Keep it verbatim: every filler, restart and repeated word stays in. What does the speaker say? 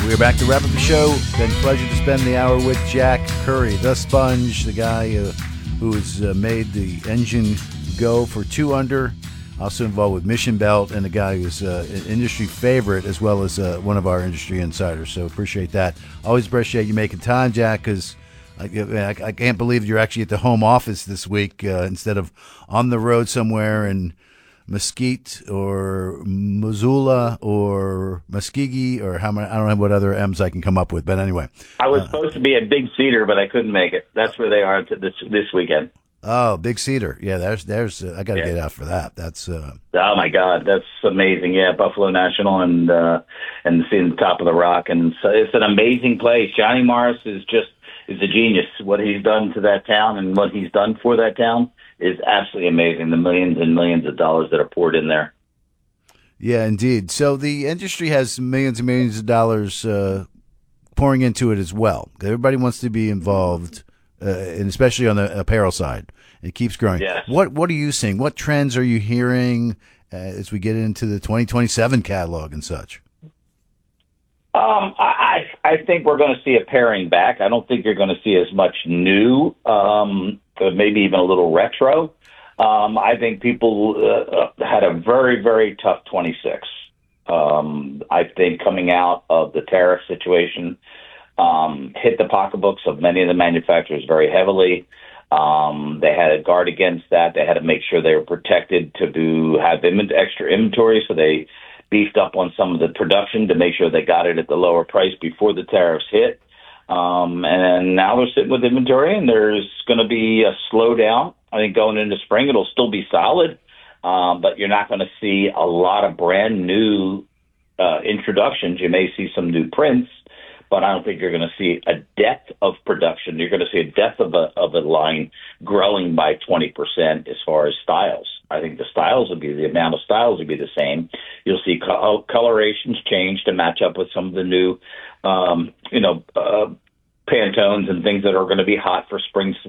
We're back to wrap up the show. Been a pleasure to spend the hour with Jack Curry, the Sponge, the guy uh, who has uh, made the engine go for two under. Also involved with Mission Belt, and the guy who's uh, an industry favorite as well as uh, one of our industry insiders. So appreciate that. Always appreciate you making time, Jack, because I, I, I can't believe you're actually at the home office this week uh, instead of on the road somewhere in Mesquite or Missoula or Muskogee or how many, I don't know what other M's I can come up with. But anyway. I was uh, supposed to be at Big Cedar, but I couldn't make it. That's where they are to this this weekend. Oh, Big Cedar. Yeah, there's, there's, uh, I got to yeah. get out for that. That's, uh, oh my God, that's amazing. Yeah, Buffalo National and, uh, and seeing the top of the rock. And so it's an amazing place. Johnny Morris is just, is a genius. What he's done to that town and what he's done for that town is absolutely amazing. The millions and millions of dollars that are poured in there. Yeah, indeed. So the industry has millions and millions of dollars, uh, pouring into it as well. Everybody wants to be involved, uh, and especially on the apparel side. It keeps growing. Yes. What What are you seeing? What trends are you hearing uh, as we get into the twenty twenty-seven catalog and such? Um, I I think we're going to see a paring back. I don't think you're going to see as much new, um, maybe even a little retro. Um, I think people uh, had a very, very tough twenty-six. Um, I think coming out of the tariff situation um, hit the pocketbooks of many of the manufacturers very heavily. Um, they had to guard against that. They had to make sure they were protected to do have extra inventory, so they beefed up on some of the production to make sure they got it at the lower price before the tariffs hit. Um, and now they're sitting with inventory, and there's going to be a slowdown. I think going into spring, it'll still be solid, um, but you're not going to see a lot of brand new uh, introductions. You may see some new prints, but I don't think you're going to see a depth of production. You're going to see a depth of a, of a line growing by twenty percent as far as styles. I think the styles will be, the amount of styles will be the same. You'll see co- colorations change to match up with some of the new, um, you know, uh, Pantones and things that are going to be hot for spring